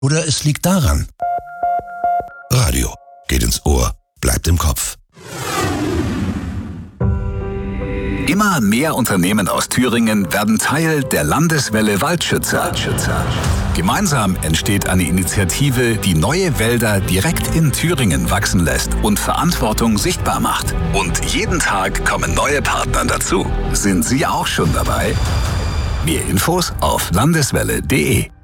Oder es liegt daran. Radio geht ins Ohr, bleibt im Kopf. Immer mehr Unternehmen aus Thüringen werden Teil der Landeswelle Waldschützer. Gemeinsam entsteht eine Initiative, die neue Wälder direkt in Thüringen wachsen lässt und Verantwortung sichtbar macht. Und jeden Tag kommen neue Partner dazu. Sind Sie auch schon dabei? Mehr Infos auf landeswelle.de.